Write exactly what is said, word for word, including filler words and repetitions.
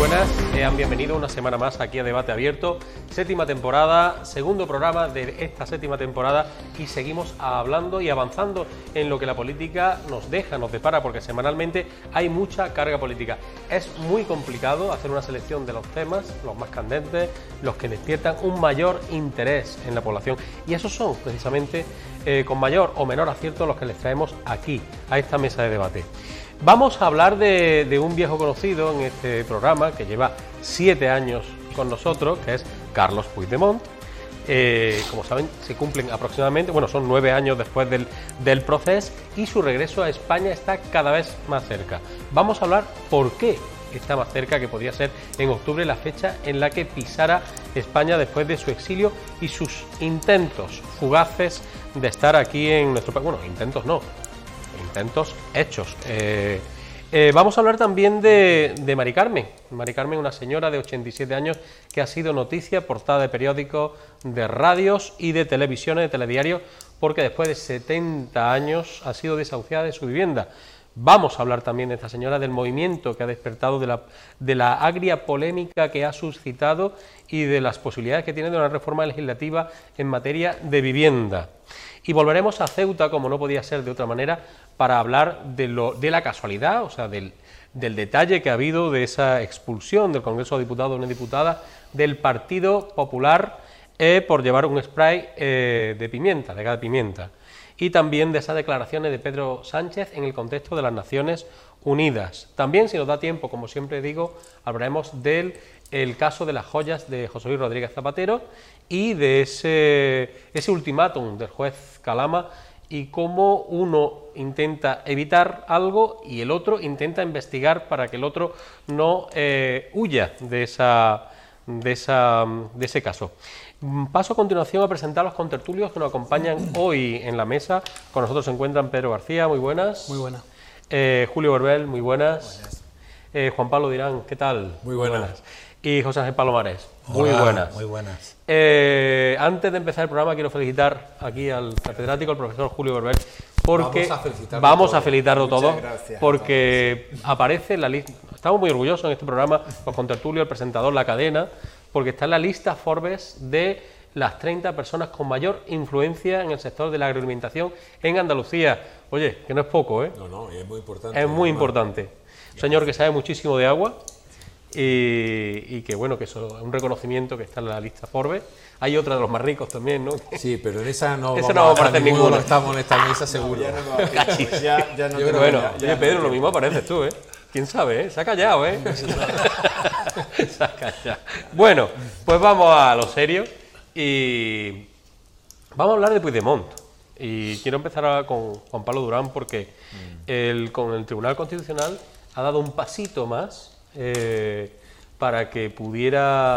buenas, sean bienvenidos una semana más aquí a Debate Abierto, séptima temporada, segundo programa de esta séptima temporada y seguimos hablando y avanzando en lo que la política nos deja, nos depara, porque semanalmente hay mucha carga política. Es muy complicado hacer una selección de los temas, los más candentes, los que despiertan un mayor interés en la población, y esos son precisamente eh, con mayor o menor acierto los que les traemos aquí, a esta mesa de debate. Vamos a hablar de, de un viejo conocido en este programa que lleva siete años con nosotros, que es Carlos Puigdemont. Eh, como saben, se cumplen aproximadamente, bueno, son nueve años después del, del proceso, y su regreso a España está cada vez más cerca. Vamos a hablar por qué está más cerca, que podría ser en octubre la fecha en la que pisara España después de su exilio y sus intentos fugaces de estar aquí en nuestro país. Bueno, intentos no. Intentos hechos. Eh, eh, vamos a hablar también de, de Mari Carmen. Mari Carmen, una señora de ochenta y siete años que ha sido noticia, portada de periódicos, de radios y de televisiones, de telediarios, porque después de setenta años ha sido desahuciada de su vivienda. Vamos a hablar también de esta señora, del movimiento que ha despertado, de la, de la agria polémica que ha suscitado y de las posibilidades que tiene de una reforma legislativa en materia de vivienda. Y volveremos a Ceuta, como no podía ser de otra manera, para hablar de, lo, de la casualidad, o sea, del, del detalle que ha habido de esa expulsión del Congreso de Diputados de una diputada del Partido Popular eh, por llevar un spray eh, de pimienta, de gas de pimienta. Y también de esas declaraciones de Pedro Sánchez en el contexto de las Naciones Unidas. También, si nos da tiempo, como siempre digo, hablaremos del el caso de las joyas de José Luis Rodríguez Zapatero y de ese, ese ultimátum del juez Calama, y cómo uno intenta evitar algo y el otro intenta investigar para que el otro no eh, huya de, esa, de, esa, de ese caso. Paso a continuación a presentar a los contertulios que nos acompañan hoy en la mesa. Con nosotros se encuentran Pedro García, muy buenas. Muy buenas. Eh, Julio Berbel, muy buenas. buenas. Eh, Juan Pablo Dirán, ¿qué tal? Muy buenas. Muy buenas. Y José Ángel Palomares, Hola, muy buenas. Muy buenas. Eh, antes de empezar el programa quiero felicitar aquí al catedrático, al profesor Julio Berbel, porque vamos a felicitarlo vamos todo. a felicitarlo todo, gracias, porque aparece en la lista. Estamos muy orgullosos en este programa, los contertulios, el presentador, la cadena, porque está en la lista Forbes de las treinta personas con mayor influencia en el sector de la agroalimentación en Andalucía. Oye, que no es poco, ¿eh? No, no, es muy importante. Es muy importante. Un señor que sabe muchísimo de agua. Y, y que bueno, que eso es un reconocimiento que está en la lista Forbes. Hay otra de los más ricos también, ¿no? Sí, pero en esa no, esa no va a aparecer ninguno. Estamos en esta mesa seguro. No, ya no, ya, ya, ya no Yo creo, bueno, ya, ya Pedro, no, lo mismo apareces tú, ¿eh? ¿Quién sabe, eh? Se ha callado, ¿eh? Se ha callado. Bueno, pues vamos a lo serio y vamos a hablar de Puigdemont. Y quiero empezar ahora con Juan Pablo Durán, porque el, con el Tribunal Constitucional ha dado un pasito más Eh, para que pudiera